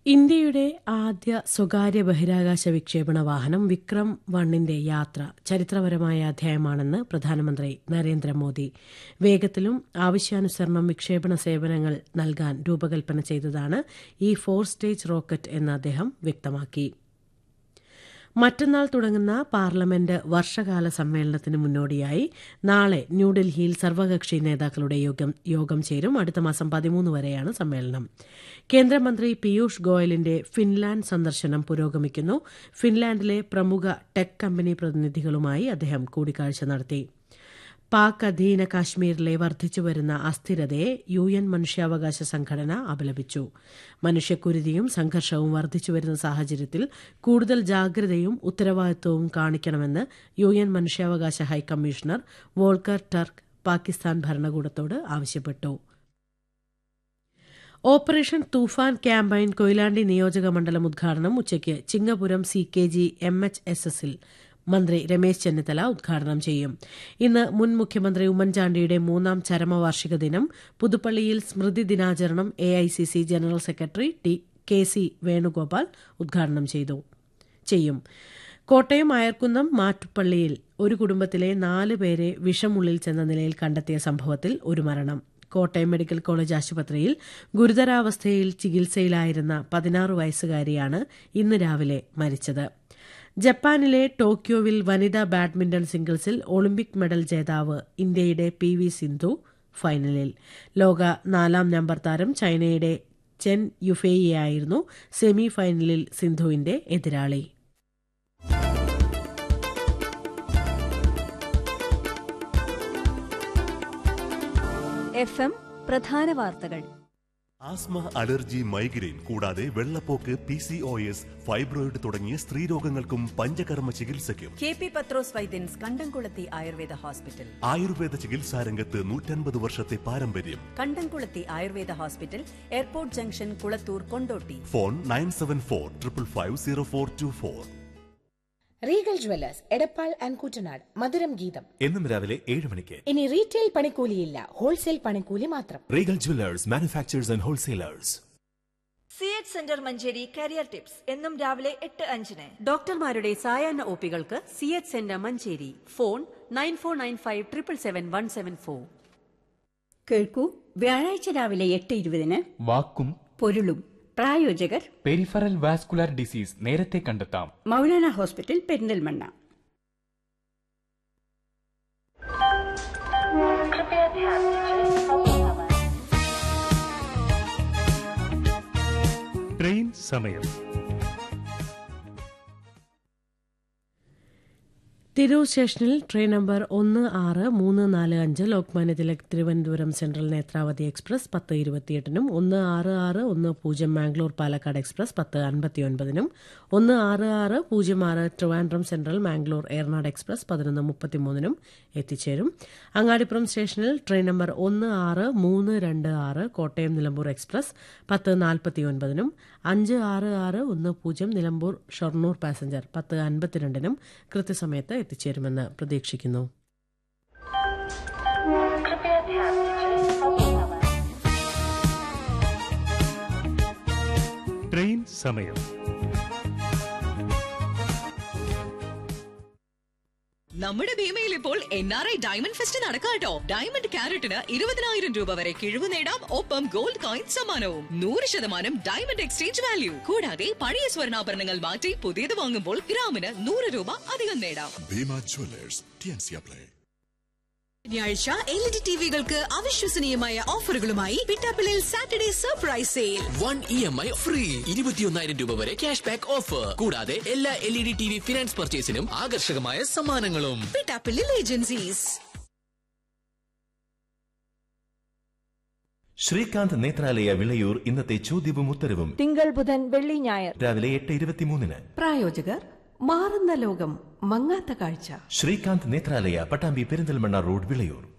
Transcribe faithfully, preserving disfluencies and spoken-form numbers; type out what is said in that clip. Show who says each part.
Speaker 1: ഇന്ത്യയുടെ ആദ്യ സ്വകാര്യ ബഹിരാകാശ വിക്ഷേപണ വാഹനം വിക്രം വണ്ണിന്റെ യാത്ര ചരിത്രപരമായ അധ്യായമാണെന്ന് പ്രധാനമന്ത്രി നരേന്ദ്രമോദി. വേഗത്തിലും ആവശ്യാനുസരണം വിക്ഷേപണ സേവനങ്ങൾ നൽകാൻ രൂപകൽപ്പന ചെയ്തതാണ് ഈ ഫോർ സ്റ്റേജ് റോക്കറ്റ് എന്ന് അദ്ദേഹം വ്യക്തമാക്കി. മറ്റന്നാൾ തുടങ്ങുന്ന പാർലമെന്റ് വർഷകാല സമ്മേളനത്തിന് മുന്നോടിയായി നാളെ ന്യൂഡൽഹിയിൽ സർവകക്ഷി നേതാക്കളുടെ യോഗം യോഗം ചേരും. അടുത്ത മാസം പതിമൂന്ന് വരെയാണ് സമ്മേളനം. കേന്ദ്രമന്ത്രി പീയൂഷ് ഗോയലിന്റെ ഫിൻലാൻഡ് സന്ദർശനം പുരോഗമിക്കുന്നു. ഫിൻലാൻഡിലെ പ്രമുഖ ടെക് കമ്പനി പ്രതിനിധികളുമായി അദ്ദേഹം കൂടിക്കാഴ്ച നടത്തി. പാക് അധീന കാശ്മീരിലെ വർദ്ധിച്ചുവരുന്ന അസ്ഥിരതയെ യു എൻ മനുഷ്യാവകാശ സംഘടന അപലപിച്ചു. മനുഷ്യക്കുരുതിയും സംഘർഷവും വർദ്ധിച്ചുവരുന്ന സാഹചര്യത്തിൽ കൂടുതൽ ജാഗ്രതയും ഉത്തരവാദിത്വവും കാണിക്കണമെന്ന് യു എൻ മനുഷ്യാവകാശ ഹൈക്കമ്മീഷണർ വോൾക്കർ ടർക്ക് പാകിസ്ഥാൻ ഭരണകൂടത്തോട് ആവശ്യപ്പെട്ടു. ഓപ്പറേഷൻ തൂഫാൻ ക്യാമ്പയിൻ കൊയിലാണ്ടി നിയോജക മണ്ഡലം ഉദ്ഘാടനം ഉച്ചയ്ക്ക് Chingapuram C K G M H S എസിൽ മന്ത്രി രമേശ് ചെന്നിത്തല ഉദ്ഘാടനം ചെയ്യും. ഇന്ന് മുൻ മുഖ്യമന്ത്രി ഉമ്മൻചാണ്ടിയുടെ മൂന്നാം ചരമവാർഷിക ദിനം. പുതുപ്പള്ളിയിൽ സ്മൃതി ദിനാചരണം A I C C general secretary T K C Venugopal ഉദ്ഘാടനം ചെയ്യും. കോട്ടയം അയർക്കുന്നം മാറ്റുപ്പള്ളിയിൽ ഒരു കുടുംബത്തിലെ നാല് പേരെ വിഷമുള്ളിൽ ചെന്ന നിലയിൽ കണ്ടെത്തിയ സംഭവത്തിൽ ഒരു മരണം. കോട്ടയം മെഡിക്കൽ കോളേജ് ആശുപത്രിയിൽ ഗുരുതരാവസ്ഥയിൽ ചികിത്സയിലായിരുന്ന പതിനാറ് വയസ്സുകാരിയാണ് ഇന്ന് രാവിലെ മരിച്ചത്. ജപ്പാനിലെ ടോക്കിയോവിൽ വനിതാ ബാഡ്മിന്റൺ സിംഗിൾസിൽ ഒളിമ്പിക് മെഡൽ ജേതാവ് ഇന്ത്യയുടെ പി വി സിന്ധു ഫൈനലിൽ. ലോക നാലാം നമ്പർ താരം ചൈനയുടെ ചെൻ യുഫേയിയായിരുന്നു സെമി ഫൈനലിൽ സിന്ധുവിന്റെ എതിരാളി.
Speaker 2: എഫ് എം പ്രധാന വാർത്തകൾ.
Speaker 3: ആസ്മ, അലർജി, മൈഗ്രെയിൻ കൂടാതെ വെള്ളപ്പോക്ക്, P C O S, fibroid തുടങ്ങിയ സ്ത്രീരോഗങ്ങൾക്കും പഞ്ചകർമ്മ ചികിത്സയ്ക്കും
Speaker 4: കെ പി പത്രോസ് വൈദ്യൻസ് കണ്ടംകുളത്തി ആയുർവേദ ഹോസ്പിറ്റൽ.
Speaker 3: ആയുർവേദ ചികിത്സാരംഗത്ത് നൂറ്റൻപത് വർഷത്തെ പാരമ്പര്യം.
Speaker 4: കണ്ടംകുളത്തി Ayurveda hospital, airport junction, Kulathur, Kondotty.
Speaker 3: Phone nine seven four triple five zero four to four.
Speaker 5: Regal Jewellers Edappal and Koottanad. മധുരം ഗീതം
Speaker 6: എന്നും രാവിലെ ഏഴ് മണിക്ക്.
Speaker 5: ഇനി റീറ്റെയിൽ പണിക്കൂലിയില്ല, ഹോൾസെയിൽ പണിക്കൂലി മാത്രം.
Speaker 6: Regal Jewellers, manufacturers and wholesalers.
Speaker 7: C H centre Manjeri career tips എന്നും രാവിലെ എട്ട് അഞ്ചിന്.
Speaker 4: ഡോക്ടർമാരുടെ സായാഹ്ന ഒപികൾക്ക് C H centre Manjeri. Phone nine four nine five triple seven one seven four.
Speaker 8: കേൾക്കൂ, വ്യാഴാഴ്ച രാവിലെ എട്ട് ഇരുപതിന്
Speaker 9: വാക്കും
Speaker 8: പൊരുളും. പ്രായോജകർ
Speaker 9: പെരിഫറൽ വാസ്കുലർ ഡിസീസ് നേരത്തെ കണ്ടെത്താം.
Speaker 8: മൗലാന ഹോസ്പിറ്റൽ, പെരിന്തൽമണ്ണ.
Speaker 10: ട്രെയിൻ സമയം.
Speaker 1: തിരൂർ സ്റ്റേഷനിൽ ട്രെയിൻ നമ്പർ ഒന്ന് ആറ് മൂന്ന് നാല് അഞ്ച് ലോക്മാന്യ തിലക് തിരുവനന്തപുരം സെൻട്രൽ നേത്രാവതി എക്സ്പ്രസ് പത്ത് ഇരുപത്തിയെട്ടിനും ഒന്ന് ആറ് ആറ് ഒന്ന് പൂജ്യം മാംഗ്ലൂർ പാലക്കാട് എക്സ്പ്രസ് പത്ത് അൻപത്തിയൊൻപതിനും ഒന്ന് ആറ് ആറ് പൂജ്യം ആറ് ട്രിവാൻഡ്രം സെൻട്രൽ മാംഗ്ലൂർ ഏർനാട് എക്സ്പ്രസ് പതിനൊന്ന് മുപ്പത്തിമൂന്നിനും എത്തിച്ചേരും. അങ്ങാടിപ്പുറം സ്റ്റേഷനിൽ ട്രെയിൻ നമ്പർ ഒന്ന് ആറ് മൂന്ന് രണ്ട് ആറ് കോട്ടയം നിലമ്പൂർ എക്സ്പ്രസ് പത്ത് നാൽപ്പത്തിയൊൻപതിനും അഞ്ച് ആറ് ആറ് ഒന്ന് പൂജ്യം നിലമ്പൂർ ഷൊർണൂർ പാസഞ്ചർ പത്ത് അൻപത്തിരണ്ടിനും കൃത്യസമയത്ത് എത്തിച്ചേരുമെന്ന് പ്രതീക്ഷിക്കുന്നു.
Speaker 10: ട്രെയിൻ സമയം.
Speaker 11: നമ്മുടെ ഭീമയിൽ ഇപ്പോൾ N R I diamond fest നടക്കാട്ടോ. Diamond ക്യാരറ്റിന് ഇരുപതിനായിരം രൂപ വരെ കിഴിവ് നേടാം. ഒപ്പം ഗോൾഡ് കോയിൻ സമ്മാനവും. നൂറ് ശതമാനം ഡയമണ്ട് എക്സ്ചേഞ്ച് വാല്യൂ. കൂടാതെ പഴയ സ്വർണ്ണാഭരണങ്ങൾ മാറ്റി പുതിയത് വാങ്ങുമ്പോൾ ഗ്രാമിന് നൂറ് രൂപ അധികം നേടാം.
Speaker 12: Bhima Jewellers, T N C apply.
Speaker 11: ശനിയാഴ്ച എൽ ഇ ഡി ടിവികൾക്ക് അവിശ്വസനീയമായ ഓഫറുകളുമായി പിട്ടാപ്പിളിൽ Saturday surprise sale.
Speaker 13: One E M I free. ഇരുപത്തിയൊന്നായിരം രൂപ വരെ ക്യാഷ് ബാക്ക് ഓഫർ. കൂടാതെ എല്ലാ L E D T V finance പർച്ചേസിനും ആകർഷകമായ സമ്മാനങ്ങളും.
Speaker 11: പിട്ടാപ്പിളിൽ ഏജൻസീസ്.
Speaker 6: ശ്രീകാന്ത് നേത്രാലയ വിളയൂർ ഇന്നത്തെ ചോദ്യവും ഉത്തരവും
Speaker 5: തിങ്കൾ, ബുധൻ, വെള്ളി, ഞായർ
Speaker 6: രാവിലെ എട്ട് ഇരുപത്തിമൂന്നിന്.
Speaker 8: പ്രായോജകർ മാറുന്ന ലോകം, മങ്ങാത്ത കാഴ്ച.
Speaker 6: ശ്രീകാന്ത് നേത്രാലയ, പട്ടാമ്പി പെരിന്തൽമണ്ണ റോഡ്, വിളയൂർ.